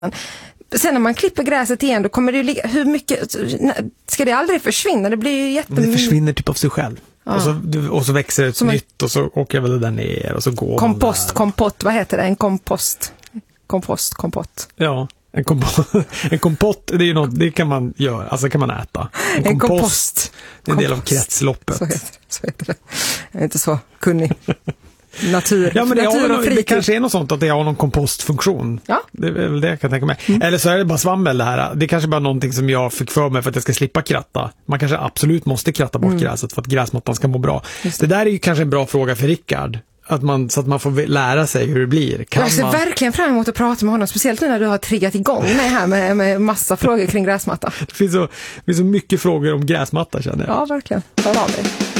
Sen när man klipper gräset igen, då kommer det ligga, hur mycket ska det aldrig försvinna? Det blir ju Det försvinner typ av sig själv. Ja. Och så växer det ett nytt och så åker väl det där ner och så går kompott, vad heter det? En kompott. Ja, en kompott, det är ju något, det kan man göra, alltså kan man äta. En kompost. Det är en del av kretsloppet. Så heter det. Jag är inte så kunnig. Natur. Ja, men det kanske är något sånt att det har någon kompostfunktion. Ja. Det är väl det jag kan tänka mig. Eller så är det bara svammel det här. Det är kanske bara någonting som jag fick för mig för att jag ska slippa kratta. Man kanske absolut måste kratta bort gräset för att gräsmattan ska må bra. Det där är ju kanske en bra fråga för Rickard. Så att man får lära sig hur det blir. Jag ser verkligen fram emot att prata med honom, speciellt nu när du har triggat igång mig här med massa frågor kring gräsmatta. Det finns så mycket frågor om gräsmatta, känner jag. Ja, verkligen. Hör av dig.